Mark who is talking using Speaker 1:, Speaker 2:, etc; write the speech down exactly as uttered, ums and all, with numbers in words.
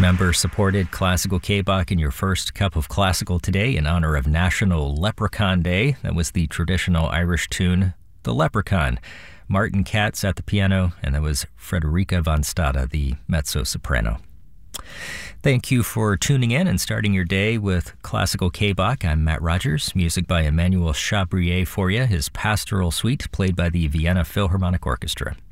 Speaker 1: Member-supported classical K-Bach in your first cup of classical today in honor of National Leprechaun Day. That was the traditional Irish tune, The Leprechaun. Martin Katz at the piano, and that was Frederica von Stade, the mezzo-soprano. Thank you for tuning in and starting your day with classical K-Bach. I'm Matt Rogers. Music by Emmanuel Chabrier for you, his Pastoral Suite, played by the Vienna Philharmonic Orchestra.